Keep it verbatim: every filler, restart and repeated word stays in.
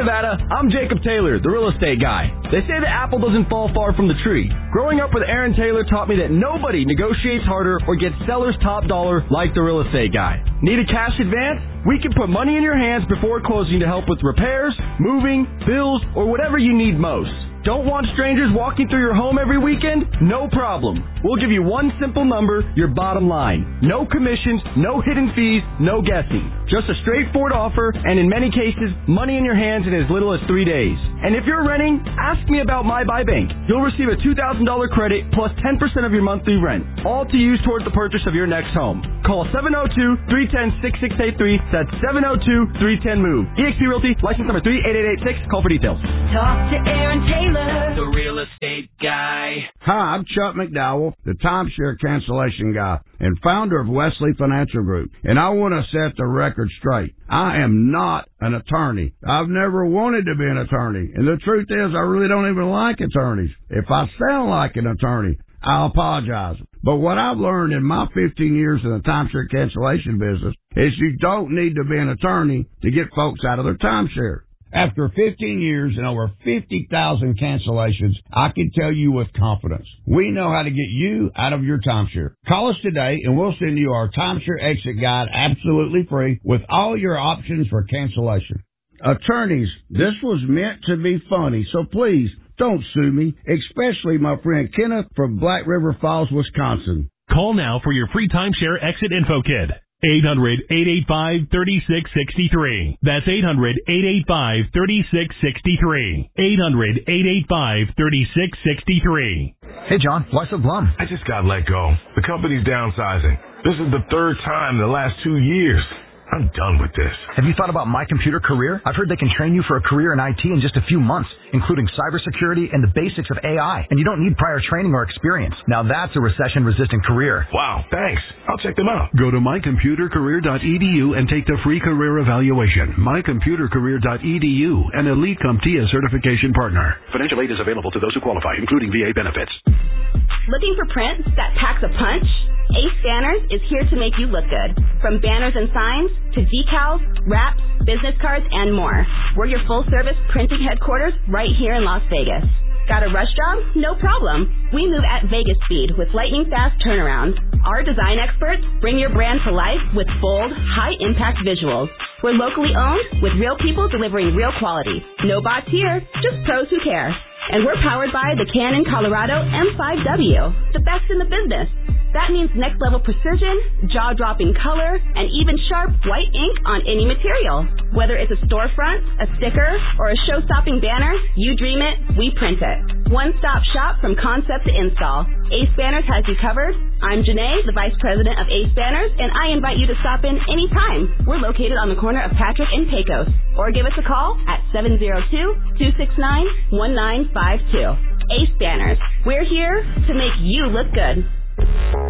Nevada. I'm Jacob Taylor, the real estate guy. They say the apple doesn't fall far from the tree. Growing up with Aaron Taylor taught me that nobody negotiates harder or gets seller's top dollar like the real estate guy. Need a cash advance? We can put money in your hands before closing to help with repairs, moving, bills, or whatever you need most. Don't want strangers walking through your home every weekend? No problem. We'll give you one simple number, your bottom line. No commissions, no hidden fees, no guessing. Just a straightforward offer, and in many cases, money in your hands in as little as three days. And if you're renting, ask me about My Buy Bank. You'll receive a two thousand dollars credit plus ten percent of your monthly rent, all to use towards the purchase of your next home. Call seven oh two, three one oh, six six eight three. That's seven oh two, three one oh, MOVE. E X P Realty, license number three eight eight eight six. Call for details. Talk to Aaron Taylor, the real estate guy. Hi, I'm Chuck McDowell, the timeshare cancellation guy and founder of Wesley Financial Group. And I want to set the record straight. I am not an attorney. I've never wanted to be an attorney. And the truth is, I really don't even like attorneys. If I sound like an attorney, I apologize. But what I've learned in my fifteen years in the timeshare cancellation business is you don't need to be an attorney to get folks out of their timeshare. After fifteen years and over fifty thousand cancellations, I can tell you with confidence, we know how to get you out of your timeshare. Call us today and we'll send you our timeshare exit guide absolutely free with all your options for cancellation. Attorneys, this was meant to be funny, so please don't sue me, especially my friend Kenneth from Black River Falls, Wisconsin. Call now for your free timeshare exit info kit. eight hundred, eight eight five, three six six three. That's eight hundred, eight eight five, three six six three. eight hundred, eight eight five, three six six three. Hey, John, why so glum? I just got let go. The company's downsizing. This is the third time in the last two years. I'm done with this. Have you thought about My Computer Career? I've heard they can train you for a career in I T in just a few months, including cybersecurity and the basics of A I. And you don't need prior training or experience. Now that's a recession-resistant career. Wow, thanks. I'll check them out. Go to my computer career dot e d u and take the free career evaluation. my computer career dot e d u, an Elite CompTIA certification partner. Financial aid is available to those who qualify, including V A benefits. Looking for prints that packs a punch? Ace Banners is here to make you look good. From banners and signs to decals, wraps, business cards, and more. We're your full-service printing headquarters right here in Las Vegas. Got a rush job? No problem. We move at Vegas speed with lightning-fast turnarounds. Our design experts bring your brand to life with bold, high-impact visuals. We're locally owned with real people delivering real quality. No bots here, just pros who care. And we're powered by the Canon Colorado M five W, the best in the business. That means next-level precision, jaw-dropping color, and even sharp white ink on any material. Whether it's a storefront, a sticker, or a show-stopping banner, you dream it, we print it. One-stop shop from concept to install. Ace Banners has you covered. I'm Janae, the Vice President of Ace Banners, and I invite you to stop in anytime. We're located on the corner of Patrick and Pecos. Or give us a call at seven oh two, two six nine, one nine five two. Ace Banners. We're here to make you look good.